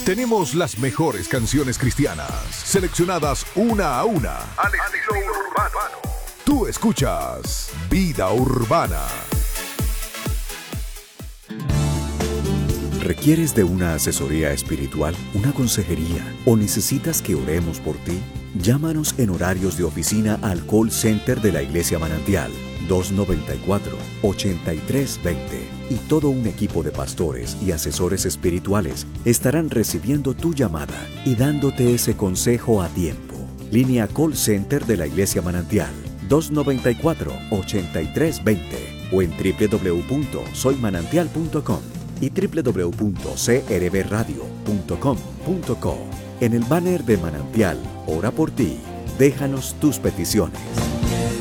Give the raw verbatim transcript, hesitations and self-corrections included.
Tenemos las mejores canciones cristianas, seleccionadas una a una, al estilo urbano. Tú escuchas Vida Urbana. ¿Requieres de una asesoría espiritual, una consejería o necesitas que oremos por ti? Llámanos en horarios de oficina al call center de la Iglesia Manantial dos nueve cuatro, ocho tres dos cero y todo un equipo de pastores y asesores espirituales estarán recibiendo tu llamada y dándote ese consejo a tiempo. Línea Call Center de la Iglesia Manantial dos nueve cuatro, ocho tres dos cero o en doble u doble u doble u punto soy manantial punto com y doble u doble u doble u punto c r b radio punto com punto co. En el banner de Manantial, ora por ti. Déjanos tus peticiones.